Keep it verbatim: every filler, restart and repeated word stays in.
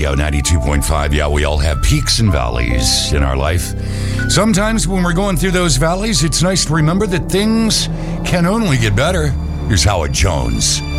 Radio ninety-two point five. Yeah, we all have peaks and valleys in our life. Sometimes when we're going through those valleys, it's nice to remember that things can only get better. Here's Howard Jones